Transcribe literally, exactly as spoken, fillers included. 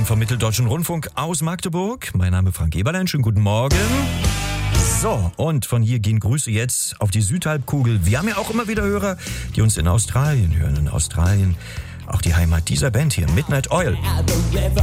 Song vom Mitteldeutschen Rundfunk aus Magdeburg. Mein Name ist Frank Eberlein, schönen guten Morgen. So, und von hier gehen Grüße jetzt auf die Südhalbkugel. Wir haben ja auch immer wieder Hörer, die uns in Australien hören. In Australien auch die Heimat dieser Band hier, Midnight Oil.